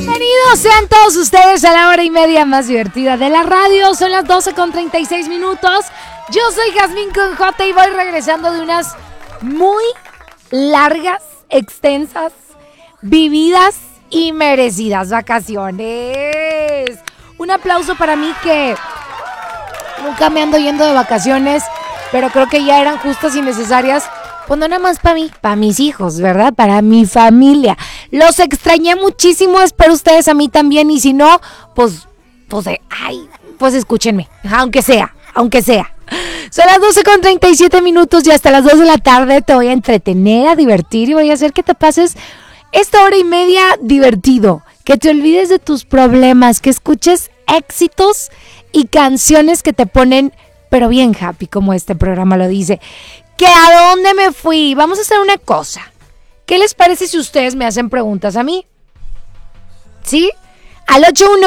Bienvenidos sean todos ustedes a la hora y media más divertida de la radio. Son las 12:36. Yo soy Jazmín con J y voy regresando de unas muy largas, extensas, vividas y merecidas vacaciones. Un aplauso para mí que nunca me ando yendo de vacaciones, pero creo que ya eran justas y necesarias. Pues no nada más para mí, para mis hijos, ¿verdad? Para mi familia. Los extrañé muchísimo, espero ustedes a mí también. Y si no, pues escúchenme, aunque sea. Son las 12:37 y hasta las 2 de la tarde te voy a entretener, a divertir y voy a hacer que te pases esta hora y media divertido. Que te olvides de tus problemas, que escuches éxitos y canciones que te ponen, pero bien happy, como este programa lo dice. ¿Que a dónde me fui? Vamos a hacer una cosa. ¿Qué les parece si ustedes me hacen preguntas a mí? ¿Sí? Al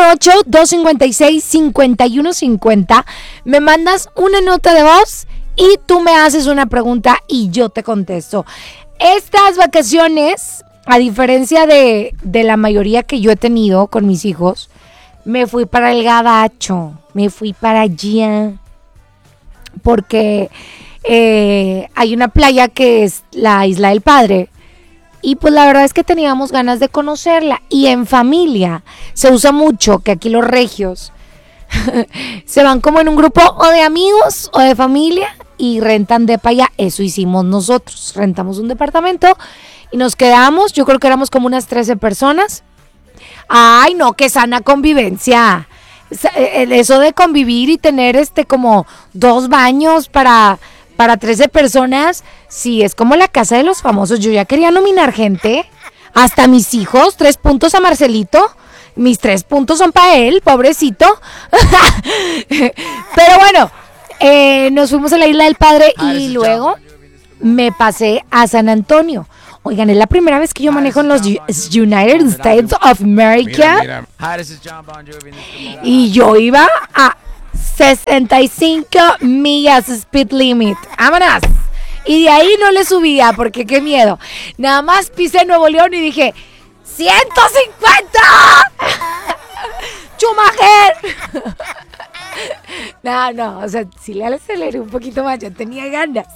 818-256-5150 me mandas una nota de voz y tú me haces una pregunta y yo te contesto. Estas vacaciones, a diferencia de la mayoría que yo he tenido con mis hijos, me fui para el Gabacho, me fui para allá, porque hay una playa que es la Isla del Padre y pues la verdad es que teníamos ganas de conocerla y en familia se usa mucho que aquí los regios se van como en un grupo o de amigos o de familia y rentan depa allá. Eso hicimos nosotros, rentamos un departamento y nos quedamos, yo creo que éramos como unas 13 personas. Ay no, qué sana convivencia. Eso de convivir y tener como 2 baños para 13 personas, sí, es como la casa de los famosos. Yo ya quería nominar gente, hasta mis hijos, 3 puntos a Marcelito, mis 3 puntos son para él, pobrecito. Pero bueno, nos fuimos a la Isla del Padre y luego me pasé a San Antonio. Oigan, es la primera vez que yo manejo en los United States of America. Mira. Y yo iba a 65 millas speed limit. ¡Vámonos! Y de ahí no le subía porque qué miedo. Nada más pisé Nuevo León y dije, ¡150! ¡Schumacher! No, o sea, si le aceleré un poquito más, yo tenía ganas.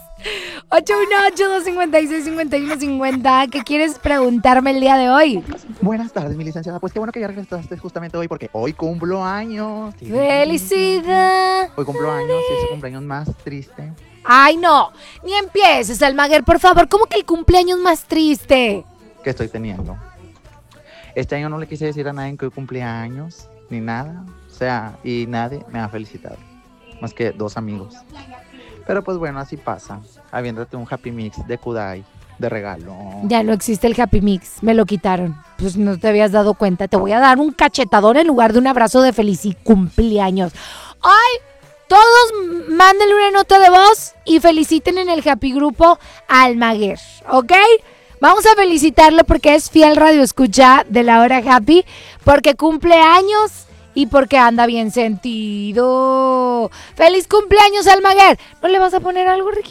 818-256-5150. ¿Qué quieres preguntarme el día de hoy? Buenas tardes, mi licenciada. Pues qué bueno que ya regresaste justamente hoy porque hoy cumplo años. Sí. ¡Felicidad! Hoy cumplo años y es el cumpleaños más triste. Ay, no, ni empieces, Almaguer, por favor. ¿Cómo que el cumpleaños más triste? Que estoy teniendo. Este año no le quise decir a nadie que hoy cumplía años, ni nada. O sea, y nadie me ha felicitado. Más que 2 amigos. Pero pues bueno, así pasa. Habiéndote un Happy Mix de Kudai de regalo. Ya no existe el Happy Mix, me lo quitaron. Pues no te habías dado cuenta. Te voy a dar un cachetador en lugar de un abrazo de cumpleaños. ¡Ay! Todos mándenle una nota de voz y feliciten en el Happy Grupo a Almaguer, ¿ok? Vamos a felicitarlo porque es fiel radio escucha de la hora Happy, porque cumple años y porque anda bien sentido. ¡Feliz cumpleaños, Almaguer! ¿No le vas a poner algo, Ricky?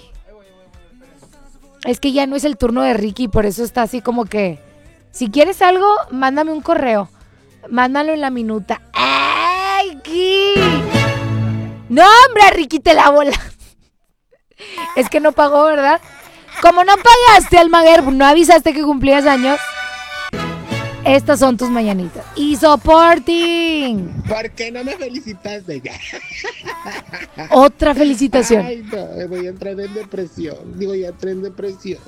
Es que ya no es el turno de Ricky, por eso está así como que... Si quieres algo, mándame un correo. Mándalo en la minuta. ¡Ay, Ricky! No, hombre, Ricky, te la bola. Es que no pagó, ¿verdad? Como no pagaste, Almaguer, no avisaste que cumplías años. Estas son tus mañanitas. Y soporting. ¿Por qué no me felicitaste? Otra felicitación. Ay, no, voy a entrar en depresión. Ya entré en depresión.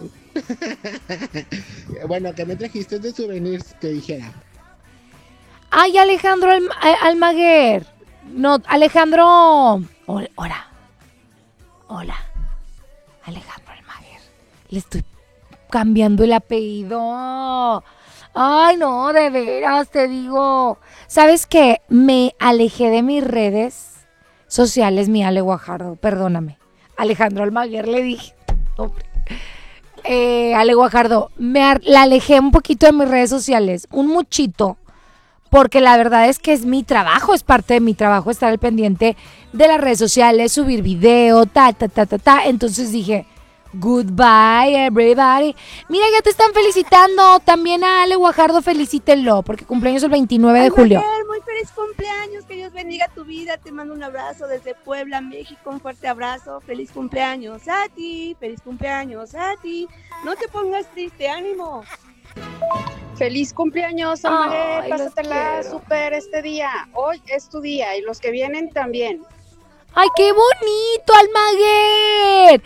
Bueno, ¿qué me trajiste de souvenirs que dijera? Ay, Alejandro Almaguer. No, Alejandro. Hola. Alejandro Almaguer. Le estoy cambiando el apellido. Ay, no, de veras, te digo. ¿Sabes qué? Me alejé de mis redes sociales, mi Ale Guajardo, perdóname. Alejandro Almaguer le dije. Hombre. Ale Guajardo, la alejé un poquito de mis redes sociales, un muchito, porque la verdad es que es mi trabajo, es parte de mi trabajo estar al pendiente de las redes sociales, subir video, entonces dije, Goodbye, everybody. Mira, ya te están felicitando. También a Ale Guajardo, felicítenlo, porque cumpleaños el 29 de julio. Manuel, muy feliz cumpleaños, que Dios bendiga tu vida. Te mando un abrazo desde Puebla, México. Un fuerte abrazo. Feliz cumpleaños a ti. Feliz cumpleaños a ti. No te pongas triste, ánimo. Feliz cumpleaños, Almaguer. Ay, los Pásatela quiero. súper este día. Hoy es tu día y los que vienen también. ¡Ay, qué bonito, Almaguer!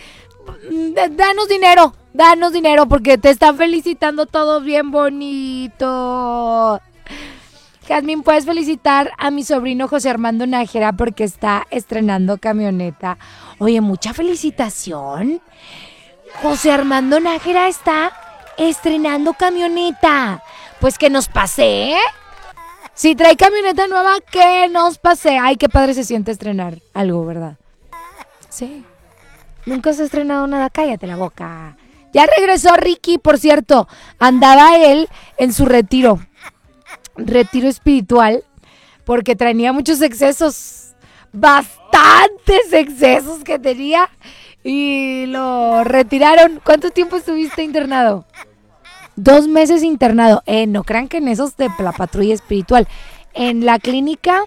Danos dinero, porque te están felicitando todos bien bonito. Jazmín, puedes felicitar a mi sobrino José Armando Nájera porque está estrenando camioneta. Oye, mucha felicitación. José Armando Nájera está estrenando camioneta. Pues que nos pase, ¿eh? Si trae camioneta nueva, que nos pase. Ay, qué padre se siente estrenar algo, ¿verdad? Sí. Nunca has estrenado nada, cállate la boca. Ya regresó Ricky, por cierto. Andaba él en su retiro espiritual, porque tenía muchos excesos, bastantes excesos que tenía, y lo retiraron. ¿Cuánto tiempo estuviste internado? 2 meses internado. No crean que en esos de la patrulla espiritual. En la clínica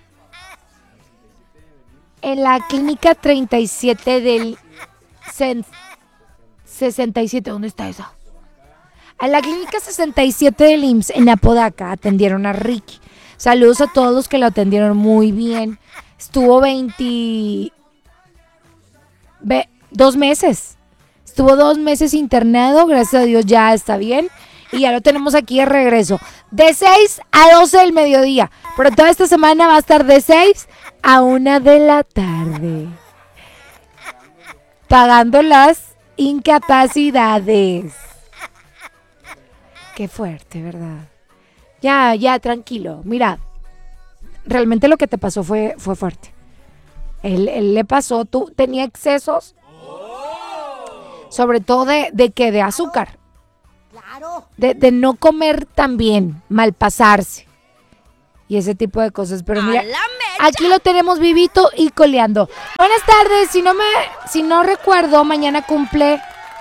37 del 67, ¿dónde está esa? En la clínica 67 del IMSS en Apodaca atendieron a Ricky. Saludos a todos los que lo atendieron muy bien. Estuvo 2 meses. Estuvo 2 meses internado, gracias a Dios ya está bien. Y ya lo tenemos aquí de regreso. De 6 a 12 del mediodía. Pero toda esta semana va a estar de 6 a 1 de la tarde. Pagando las incapacidades. Qué fuerte, ¿verdad? Ya, tranquilo. Mira, realmente lo que te pasó fue fuerte. Él le pasó, tenía excesos, sobre todo de azúcar. Claro. De no comer tan bien, malpasarse. Y ese tipo de cosas. Pero mira, aquí lo tenemos vivito y coleando. Buenas tardes, si no recuerdo, mañana cumple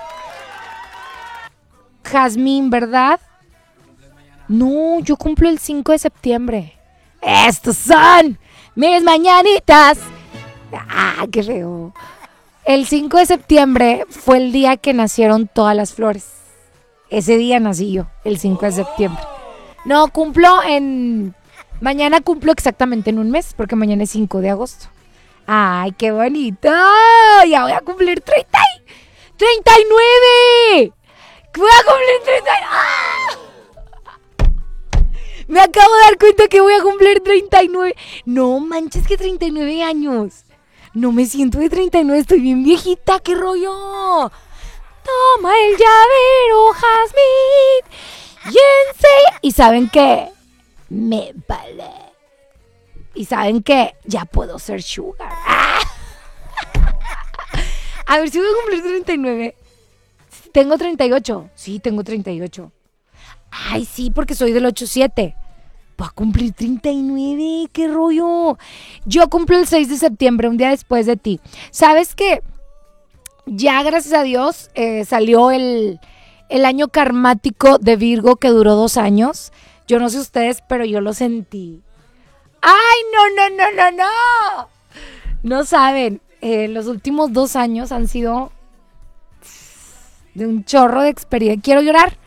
Jazmín, ¿verdad? No, yo cumplo el 5 de septiembre. Estos son mis mañanitas. Ah, qué feo. El 5 de septiembre fue el día que nacieron todas las flores. Ese día nací yo, el 5 de septiembre. No, mañana cumplo exactamente en un mes, porque mañana es 5 de agosto. ¡Ay, qué bonito! Ya voy a cumplir 39. Voy a cumplir 39. ¡Ah! Me acabo de dar cuenta que voy a cumplir 39. No manches, que 39 años. No me siento de 39, estoy bien viejita, qué rollo. Toma el llavero, Jazmín. Y ¿saben qué? Me vale. Y ¿saben qué? Ya puedo ser sugar. ¡Ah! A ver si voy a cumplir 39. Tengo 38. Sí, tengo 38. Ay, sí, porque soy del 87. Voy a cumplir 39, qué rollo. Yo cumplo el 6 de septiembre, un día después de ti. ¿Sabes qué? Ya, gracias a Dios, salió el año karmático de Virgo, que duró 2 años. Yo no sé ustedes, pero yo lo sentí. ¡Ay, no! No saben, los últimos 2 años han sido de un chorro de experiencia. Quiero llorar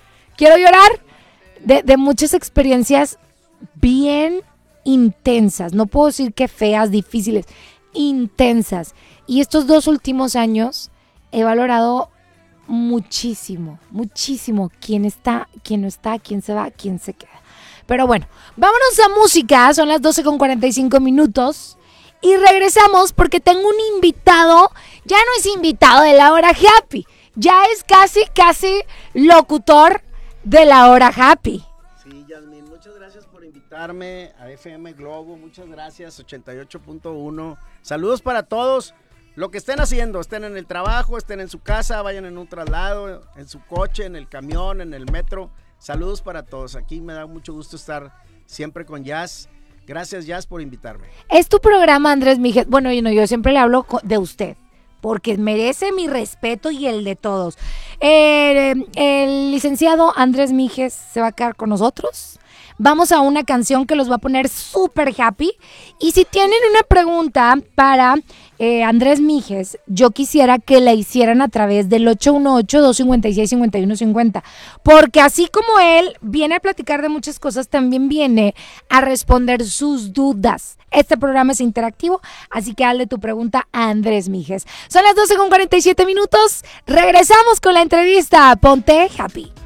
de muchas experiencias bien intensas. No puedo decir que feas, difíciles, intensas. Y estos 2 últimos años he valorado muchísimo quién está, quién no está, quién se va, quién se queda. Pero bueno, vámonos a música. Son las 12:45 y regresamos porque tengo un invitado. Ya no es invitado de la hora happy, ya es casi locutor de la hora happy. Sí, Yasmín, muchas gracias por invitarme a FM Globo, muchas gracias, 88.1. Saludos para todos, lo que estén haciendo, estén en el trabajo, estén en su casa, vayan en un traslado, en su coche, en el camión, en el metro. Saludos para todos, aquí me da mucho gusto estar siempre con Jazz. Gracias, Jazz, por invitarme. Es tu programa, Andrés Mijes. Bueno, yo siempre le hablo de usted, porque merece mi respeto y el de todos. El licenciado Andrés Mijes se va a quedar con nosotros. Vamos a una canción que los va a poner súper happy. Y si tienen una pregunta para Andrés Mijes, yo quisiera que la hicieran a través del 818-256-5150. Porque así como él viene a platicar de muchas cosas, también viene a responder sus dudas. Este programa es interactivo, así que hazle tu pregunta a Andrés Mijes. Son las 12:47. Regresamos con la entrevista. Ponte happy.